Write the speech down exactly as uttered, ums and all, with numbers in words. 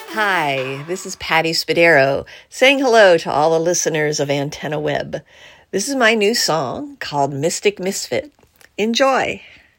Hi, this is Patty Spadero saying hello to all the listeners of Antenna Web. This is my new song called Mystic Misfit. Enjoy!